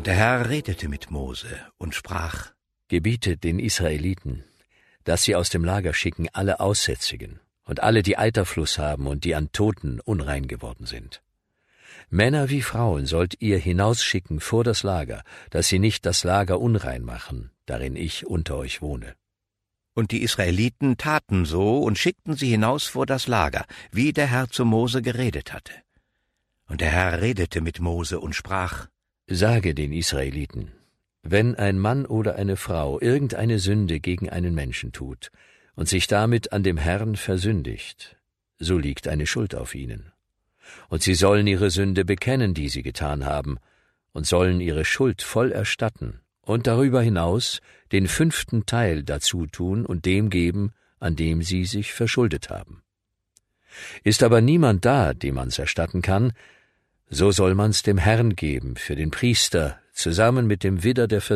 Und der Herr redete mit Mose und sprach: Gebietet den Israeliten, dass sie aus dem Lager schicken alle Aussätzigen und alle, die Eiterfluss haben und die an Toten unrein geworden sind. Männer wie Frauen sollt ihr hinausschicken vor das Lager, dass sie nicht das Lager unrein machen, darin ich unter euch wohne. Und die Israeliten taten so und schickten sie hinaus vor das Lager, wie der Herr zu Mose geredet hatte. Und der Herr redete mit Mose und sprach: Sage den Israeliten, wenn ein Mann oder eine Frau irgendeine Sünde gegen einen Menschen tut und sich damit an dem Herrn versündigt, so liegt eine Schuld auf ihnen. Und sie sollen ihre Sünde bekennen, die sie getan haben, und sollen ihre Schuld voll erstatten und darüber hinaus den 5. Teil dazu tun und dem geben, an dem sie sich verschuldet haben. Ist aber niemand da, dem man's erstatten kann, so soll man's dem Herrn geben für den Priester, zusammen mit dem Widder der